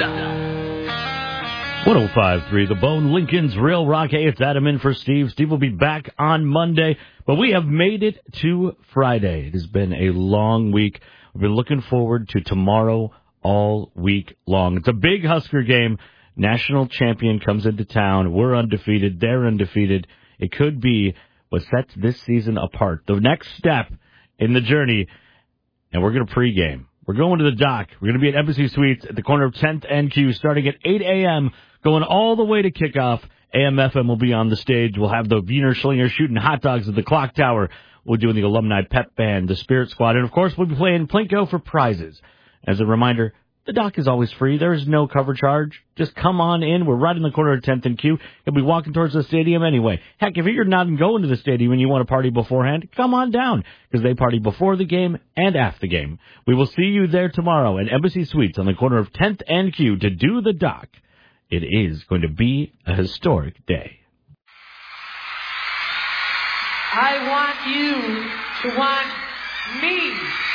105.3 The Bone, Lincoln's Real Rock. Hey, it's Adam in for Steve. Steve will be back on Monday, but we have made it to Friday. It has been a long week. We've been looking forward to tomorrow all week long. It's a big Husker game. National champion comes into town. We're undefeated. They're undefeated. It could be what sets this season apart. The next step in the journey, and we're going to pregame. We're going to the dock. We're going to be at Embassy Suites at the corner of 10th and Q starting at 8 a.m., going all the way to kickoff. AM/FM will be on the stage. We'll have the Wiener Schlinger shooting hot dogs at the clock tower. We're doing the alumni pep band, the Spirit Squad, and, of course, we'll be playing Plinko for prizes. As a reminder, the dock is always free. There is no cover charge. Just come on in. We're right in the corner of 10th and Q. You'll be walking towards the stadium anyway. Heck, if you're not going to the stadium and you want to party beforehand, come on down, because they party before the game and after the game. We will see you there tomorrow at Embassy Suites on the corner of 10th and Q to do the dock. It is going to be a historic day. I want you to want me.